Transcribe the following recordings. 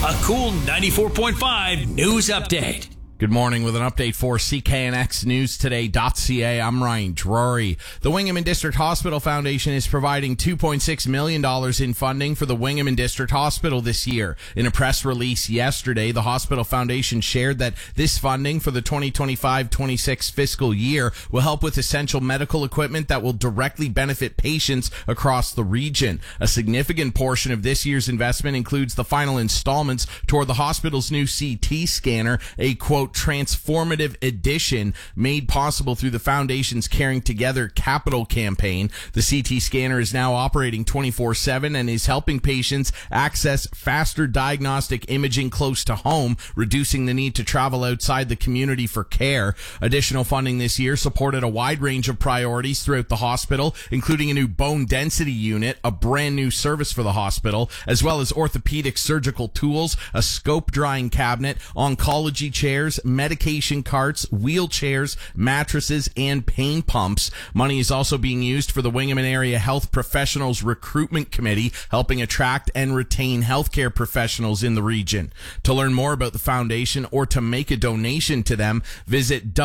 A cool 94.5 news update. Good morning with an update for CKNXNewsToday.ca. I'm Ryan Drury. The Wingham and District Hospital Foundation is providing $2.6 million in funding for the Wingham and District Hospital this year. In a press release yesterday, the Hospital Foundation shared that this funding for the 2025-26 fiscal year will help with essential medical equipment that will directly benefit patients across the region. A significant portion of this year's investment includes the final installments toward the hospital's new CT scanner, a quote, transformative addition made possible through the foundation's Caring Together capital campaign. The CT scanner is now operating 24/7 and is helping patients access faster diagnostic imaging close to home, reducing the need to travel outside the community for care. Additional funding this year supported a wide range of priorities throughout the hospital, including a new bone density unit, a brand new service for the hospital, as well as orthopedic surgical tools, a scope drying cabinet, oncology chairs, medication carts, wheelchairs, mattresses, and pain pumps. Money is also being used for the Wingham and Area Health Professionals Recruitment Committee, helping attract and retain healthcare professionals in the region. To learn more about the foundation or to make a donation to them, visit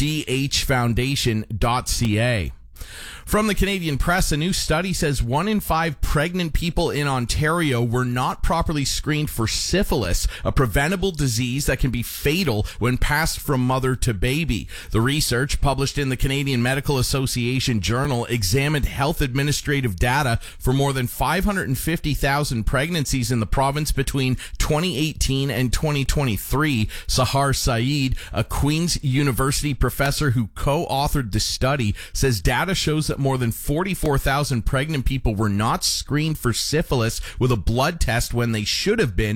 wdhfoundation.ca. From the Canadian Press, a new study says 1 in 5 pregnant people in Ontario were not properly screened for syphilis, a preventable disease that can be fatal when passed from mother to baby. The research, published in the Canadian Medical Association Journal, examined health administrative data for more than 550,000 pregnancies in the province between 2018 and 2023. Sahar Saeed, a Queen's University professor who co-authored the study, says data shows that more than 44,000 pregnant people were not screened for syphilis with a blood test when they should have been